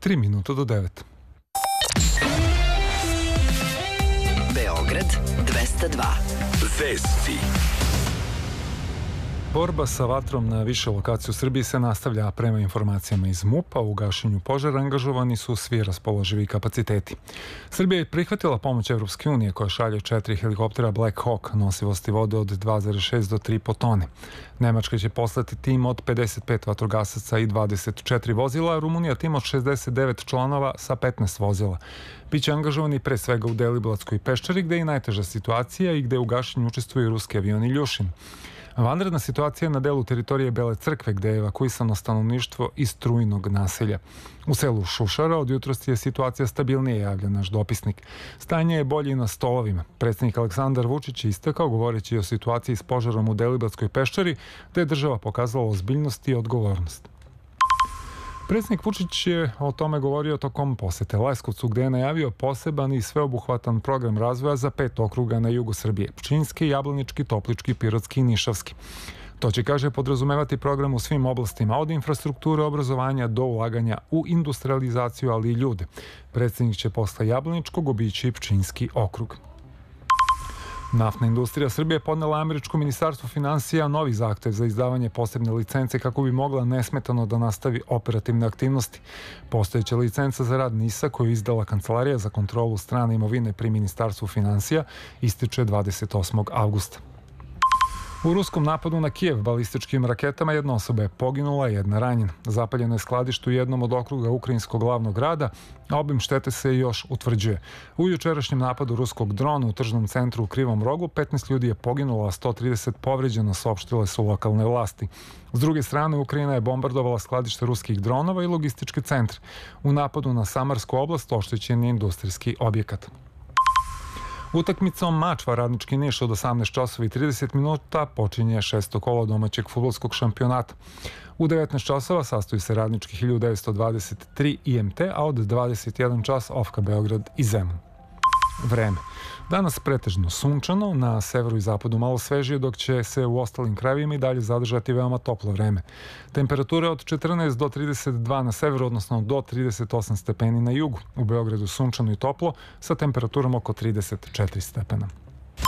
3 minuta do 9. Beograd 202. Vesti. Borba sa vatrom na više lokacija u Srbiji se nastavlja, a prema informacijama iz MUP-a u gašenju požara angažovani su svi raspoloživi kapaciteti. Srbija je prihvatila pomoć Evropske unije koja šalje 4 helikoptera Black Hawk nosivosti vode od 2,6 do 3 po tone. Nemačka će poslati tim od 55 vatrogasaca i 24 vozila, a Rumunija tim od 69 članova sa 15 vozila. Biće angažovani pre svega u Deliblatskoj peščari, gde je najteža situacija i gde u gašenju učestvuju ruski avion Iljušin. Vanredna situacija na delu teritorije Bele Crkve, gde je evakuisano stanovništvo iz Strujnog naselja. U selu Šušara od jutros je situacija stabilnije, javlja naš dopisnik. Stanje je bolje i na stolovima. Predsjednik Aleksandar Vučić je istakao govoreći o situaciji s požarom u Deliblatskoj peščari, gde je država pokazala ozbiljnost i odgovornost. Predsjednik Vučić je o tome govorio tokom posete Leskovcu, gde je najavio poseban i sveobuhvatan program razvoja za 5 okruga na jugu Srbije: Pčinjski, Jablanički, Toplički, Pirotski i Nišavski. To će, kaže, podrazumevati program u svim oblastima, od infrastrukture, obrazovanja do ulaganja u industrializaciju, ali i ljude. Predsjednik će posle Jablaničkog obići Pčinjski okrug. Naftna industrija Srbije podnela američkom ministarstvu finansija novi zahtev za izdavanje posebne licence kako bi mogla nesmetano da nastavi operativne aktivnosti. Postojeća licenca za rad NIS-a koju je izdala Kancelarija za kontrolu strane imovine pri ministarstvu finansija ističe 28. avgusta. U ruskom napadu na Kijev balističkim raketama jedna osoba je poginula, jedna ranjena. Zapaljeno je skladište u jednom od okruga ukrajinskog glavnog grada, a obim štete se još utvrđuje. U jučerašnjem napadu ruskog drona u tržnom centru u Krivom Rogu 15 ljudi je poginulo, a 130 povređeno, saopštile su lokalne vlasti. S druge strane, Ukrajina je bombardovala skladište ruskih dronova i logističke centre. U napadu na Samarsku oblast oštećen je industrijski objekat. Utakmicom Mačva Radnički Niš od 18 časova i 30 minuta počinje 6. kolo domaćeg fudbalskog šampionata. U 19 časova sastoji se Radnički 1923 IMT, a od 21 čas Ofka Beograd i Zemun. Vreme. Danas pretežno sunčano, na severu i zapadu malo svežije, dok će se u ostalim krajevima i dalje zadržati veoma toplo vreme. Temperature od 14 do 32 na severu, odnosno do 38 stepeni na jugu. U Beogradu sunčano i toplo, sa temperaturom oko 34 stepena.